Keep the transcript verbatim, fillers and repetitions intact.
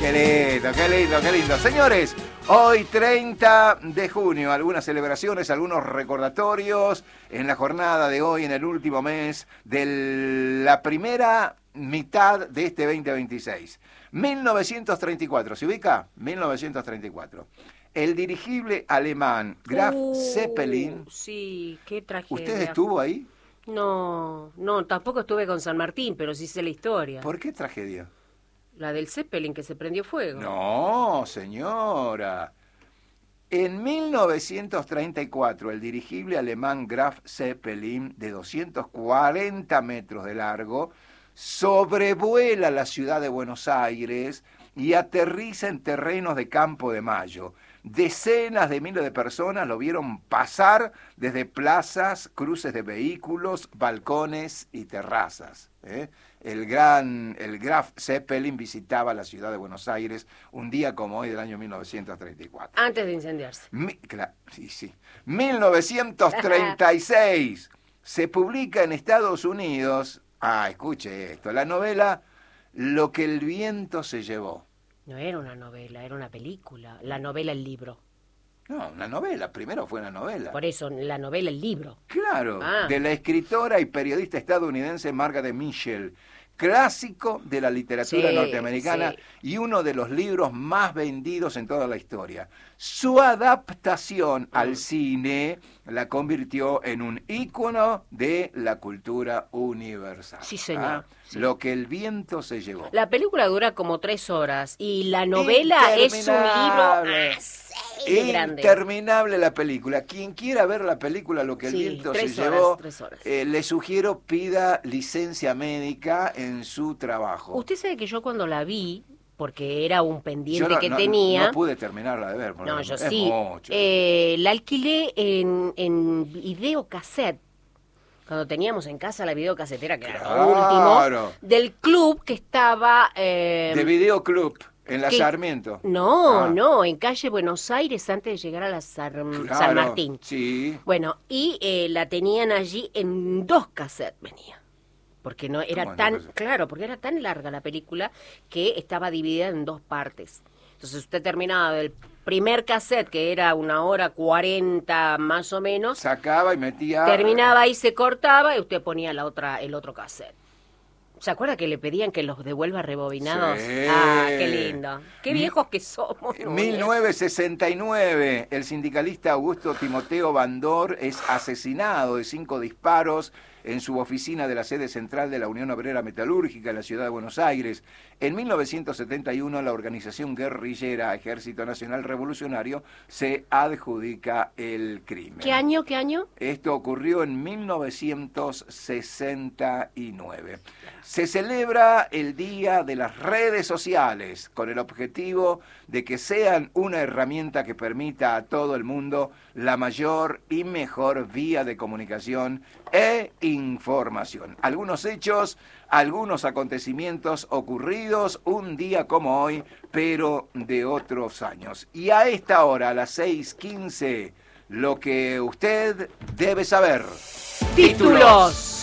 Qué lindo, qué lindo, qué lindo. Señores, hoy treinta de junio, algunas celebraciones, algunos recordatorios en la jornada de hoy, en el último mes de la primera mitad de este veinte veintiséis. mil novecientos treinta y cuatro, ¿se ubica? mil novecientos treinta y cuatro. El dirigible alemán Graf uh, Zeppelin. Sí, qué tragedia. ¿Usted estuvo ahí? No, no, tampoco estuve con San Martín, pero sí sé la historia. ¿Por qué tragedia? La del Zeppelin que se prendió fuego. No, señora. En mil novecientos treinta y cuatro, el dirigible alemán Graf Zeppelin, de doscientos cuarenta metros de largo, sobrevuela la ciudad de Buenos Aires y aterriza en terrenos de Campo de Mayo. Decenas de miles de personas lo vieron pasar desde plazas, cruces de vehículos, balcones y terrazas. ¿eh? El gran, el Graf Zeppelin visitaba la ciudad de Buenos Aires un día como hoy del año mil novecientos treinta y cuatro. Antes de incendiarse. Mi, claro, sí, sí. mil novecientos treinta y seis se publica en Estados Unidos, ah, escuche esto, la novela Lo que el viento se llevó. No era una novela, era una película. La novela, el libro. No, una novela, primero fue una novela. Por eso, la novela, el libro. Claro, ah. de la escritora y periodista estadounidense Margaret Mitchell, clásico de la literatura sí, norteamericana sí. y uno de los libros más vendidos en toda la historia. Su adaptación mm. al cine la convirtió en un ícono de la cultura universal. Sí, señor. ¿ah? Sí. Lo que el viento se llevó. La película dura como tres horas y la novela es un libro así grande. Interminable la película. Quien quiera ver la película Lo que el sí, viento se horas, llevó, horas. Eh, le sugiero pida licencia médica en su trabajo. Usted sabe que yo cuando la vi, porque era un pendiente no, que no, tenía... No pude terminarla de ver. No, yo es sí. Mucho. Eh, la alquilé en, en videocassette. Cuando teníamos en casa la videocasetera, que claro. era lo último, del club que estaba... Eh, de Videoclub, en la que, Sarmiento. No, ah. no, en calle Buenos Aires, antes de llegar a la Sar, claro, San Martín. Sí. Bueno, y eh, la tenían allí en dos cassettes, venía. Porque no era tan, claro, porque era tan larga la película que estaba dividida en dos partes. Entonces usted terminaba del primer cassette, que era una hora cuarenta más o menos. Sacaba y metía... Terminaba y se cortaba y usted ponía la otra, el otro cassette. ¿Se acuerda que le pedían que los devuelva rebobinados? Sí. Ah, qué lindo. Qué viejos que somos. En mil novecientos sesenta y nueve, el sindicalista Augusto Timoteo Bandor es asesinado de cinco disparos en su oficina de la sede central de la Unión Obrera Metalúrgica en la ciudad de Buenos Aires. En mil novecientos setenta y uno, la organización guerrillera Ejército Nacional Revolucionario se adjudica el crimen. ¿Qué año, qué año? Esto ocurrió en mil novecientos sesenta y nueve. Se celebra el Día de las Redes Sociales con el objetivo de que sean una herramienta que permita a todo el mundo la mayor y mejor vía de comunicación e información. Algunos hechos, algunos acontecimientos ocurridos un día como hoy, pero de otros años. Y a esta hora, a las seis quince, lo que usted debe saber. ¡Títulos!